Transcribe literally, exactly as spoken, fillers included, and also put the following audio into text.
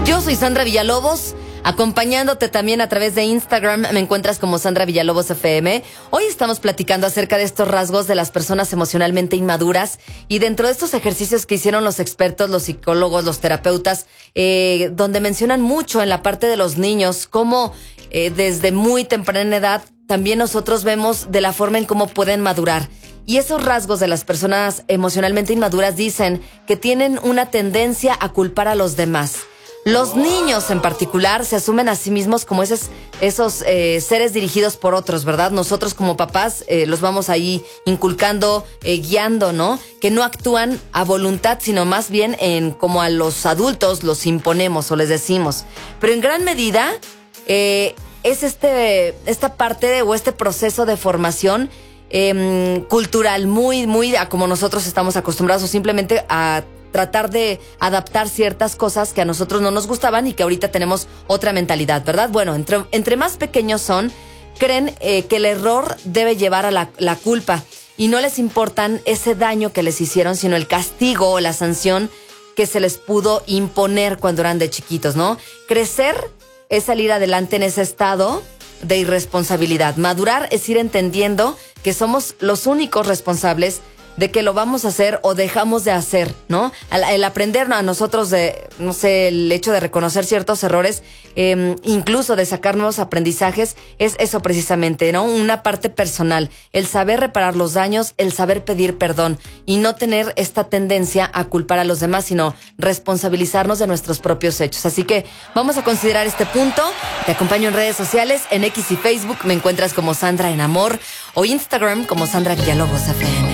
Yo soy Sandra Villalobos, acompañándote también a través de Instagram. Me encuentras como Sandra Villalobos F M. Hoy estamos platicando acerca de estos rasgos de las personas emocionalmente inmaduras, y dentro de estos ejercicios que hicieron los expertos, los psicólogos, los terapeutas, eh, donde mencionan mucho en la parte de los niños, cómo eh, desde muy temprana edad también nosotros vemos de la forma en cómo pueden madurar. Y esos rasgos de las personas emocionalmente inmaduras dicen que tienen una tendencia a culpar a los demás. Los niños en particular se asumen a sí mismos como esos, esos eh, seres dirigidos por otros, ¿verdad? Nosotros como papás eh, los vamos ahí inculcando, eh, guiando, ¿no? Que no actúan a voluntad, sino más bien en como a los adultos los imponemos o les decimos. Pero en gran medida eh, es este esta parte de, o este proceso de formación eh, cultural muy, muy a como nosotros estamos acostumbrados, o simplemente a tratar de adaptar ciertas cosas que a nosotros no nos gustaban y que ahorita tenemos otra mentalidad, ¿verdad? Bueno, entre, entre más pequeños son, creen eh, que el error debe llevar a la, la culpa, y no les importan ese daño que les hicieron, sino el castigo o la sanción que se les pudo imponer cuando eran de chiquitos, ¿no? Crecer es salir adelante en ese estado de irresponsabilidad. Madurar es ir entendiendo que somos los únicos responsables de que lo vamos a hacer o dejamos de hacer, ¿no? El, el aprender a nosotros de, no sé, el hecho de reconocer ciertos errores, eh, incluso de sacar nuevos aprendizajes, es eso precisamente, ¿no? Una parte personal, el saber reparar los daños, el saber pedir perdón y no tener esta tendencia a culpar a los demás, sino responsabilizarnos de nuestros propios hechos. Así que vamos a considerar este punto. Te acompaño en redes sociales, en X y Facebook me encuentras como Sandra en Amor, o Instagram como Sandra Villalobos F M.